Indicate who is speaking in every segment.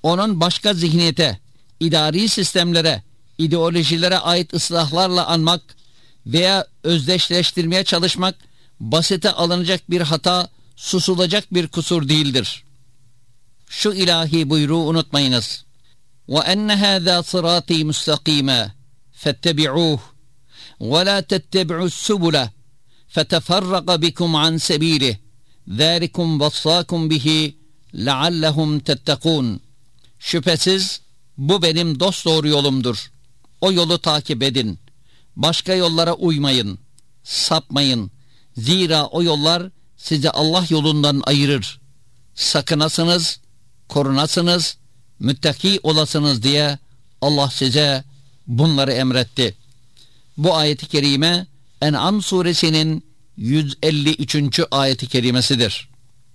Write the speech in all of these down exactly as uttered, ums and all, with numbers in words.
Speaker 1: onun başka zihniyete, idari sistemlere, ideolojilere ait ıslahlarla anmak veya özdeşleştirmeye çalışmak basite alınacak bir hata, susulacak bir kusur değildir. Şu ilahi buyruğu unutmayınız. وَاَنَّ هَذَا صِرَاطِي مُسْتَقِيمًا فَاتَّبِعُوهُ وَلَا تَتَّبِعُوا السُّبُلَ فَتَفَرَّقَ بِكُمْ عَنْ سَب۪يلِهِ ذَٰلِكُمْ وَصَّاكُمْ بِهِ لَعَلَّهُمْ تَتَّقُونَ. Şüphesiz bu benim dosdoğru yolumdur. O yolu takip edin. Başka yollara uymayın, sapmayın. Zira o yollar sizi Allah yolundan ayırır. Sakınasınız, korunasınız, müttaki olasınız diye Allah size bunları emretti. Bu ayet-i kerime En'am suresinin yüz elli üçüncü ayet-i kerimesidir.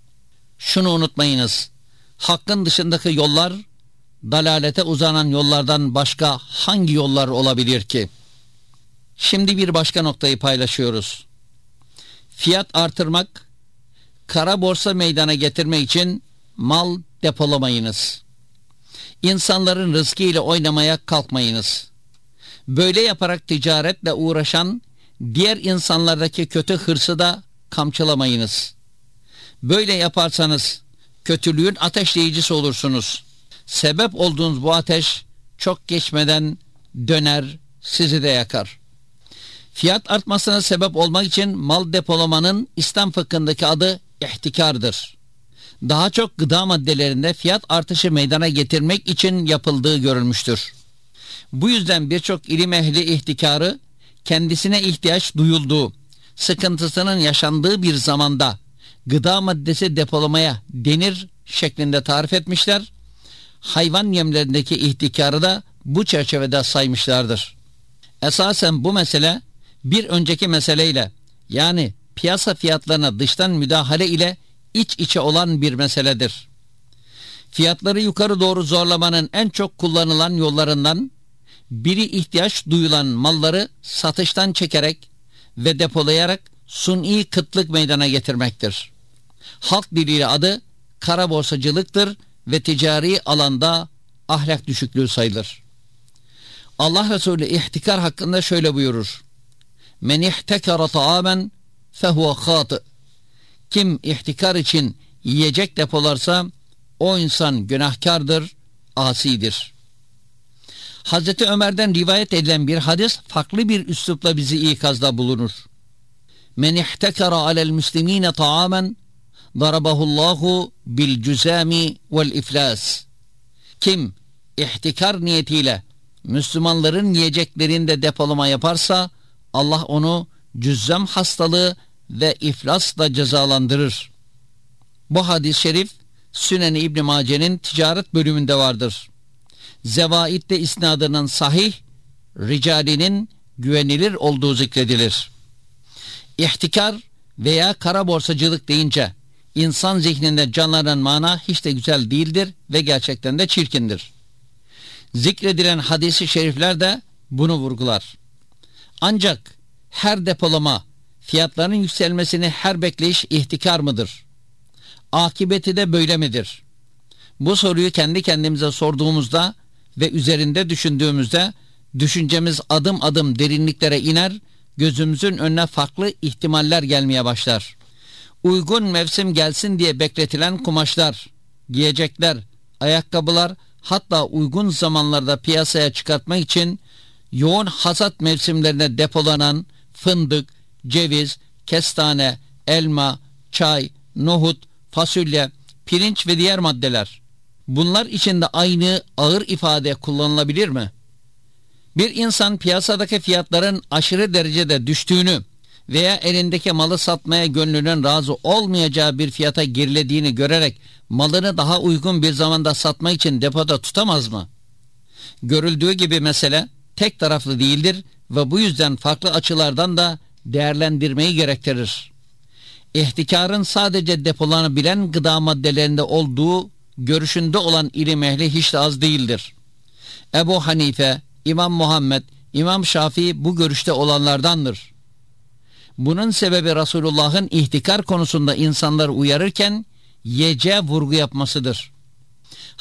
Speaker 1: Şunu unutmayınız. Hakkın dışındaki yollar, dalalete uzanan yollardan başka hangi yollar olabilir ki? Şimdi bir başka noktayı paylaşıyoruz. Fiyat artırmak, kara borsa meydana getirmek için mal depolamayınız. İnsanların rızkıyla oynamaya kalkmayınız. Böyle yaparak ticaretle uğraşan diğer insanlardaki kötü hırsı da kamçılamayınız. Böyle yaparsanız kötülüğün ateşleyicisi olursunuz. Sebep olduğunuz bu ateş çok geçmeden döner, sizi de yakar. Fiyat artmasına sebep olmak için mal depolamanın İslam fıkhındaki adı ihtikardır. Daha çok gıda maddelerinde fiyat artışı meydana getirmek için yapıldığı görülmüştür. Bu yüzden birçok ilim ehli ihtikarı kendisine ihtiyaç duyulduğu, sıkıntısının yaşandığı bir zamanda gıda maddesi depolamaya denir şeklinde tarif etmişler. Hayvan yemlerindeki ihtikarı da bu çerçevede saymışlardır. Esasen bu mesele bir önceki meseleyle, yani piyasa fiyatlarına dıştan müdahale ile iç içe olan bir meseledir. Fiyatları yukarı doğru zorlamanın en çok kullanılan yollarından biri ihtiyaç duyulan malları satıştan çekerek ve depolayarak suni kıtlık meydana getirmektir. Halk diliyle adı kara borsacılıktır ve ticari alanda ahlak düşüklüğü sayılır. Allah Resulü ihtikar hakkında şöyle buyurur. Men ihtekara ta'amen fehuve khâtı. Kim ihtikar için yiyecek depolarsa o insan günahkardır, asidir. Hazreti Ömer'den rivayet edilen bir hadis farklı bir üslupla bizi ikazda bulunur. Men ihtekara alel müslimine ta'amen darabahullahu bil cüzami vel iflas. Kim ihtikar niyetiyle Müslümanların yiyeceklerinde depolama yaparsa Allah onu cüzzam hastalığı ve iflasla cezalandırır. Bu hadis-i şerif Sünen-i İbn Mace'nin ticaret bölümünde vardır. Zevaid'de isnadının sahih, ricalinin güvenilir olduğu zikredilir. İhtikar veya kara borsacılık deyince insan zihninde canlanan mana hiç de güzel değildir ve gerçekten de çirkindir. Zikredilen hadis-i şerifler de bunu vurgular. Ancak her depolama, fiyatların yükselmesini her bekleyiş ihtikar mıdır? Akıbeti de böyle midir? Bu soruyu kendi kendimize sorduğumuzda ve üzerinde düşündüğümüzde düşüncemiz adım adım derinliklere iner, gözümüzün önüne farklı ihtimaller gelmeye başlar. Uygun mevsim gelsin diye bekletilen kumaşlar, giyecekler, ayakkabılar, hatta uygun zamanlarda piyasaya çıkartmak için yoğun hasat mevsimlerine depolanan fındık, ceviz, kestane, elma, çay, nohut, fasulye, pirinç ve diğer maddeler. Bunlar içinde aynı ağır ifade kullanılabilir mi? Bir insan piyasadaki fiyatların aşırı derecede düştüğünü veya elindeki malı satmaya gönlünün razı olmayacağı bir fiyata gerilediğini görerek malını daha uygun bir zamanda satmak için depoda tutamaz mı? Görüldüğü gibi mesele tek taraflı değildir ve bu yüzden farklı açılardan da değerlendirmeyi gerektirir. İhtikarın sadece depolanabilen gıda maddelerinde olduğu görüşünde olan ilim ehli hiç de az değildir. Ebu Hanife, İmam Muhammed, İmam Şafii bu görüşte olanlardandır. Bunun sebebi Resulullah'ın ihtikar konusunda insanları uyarırken yiyeceğe vurgu yapmasıdır.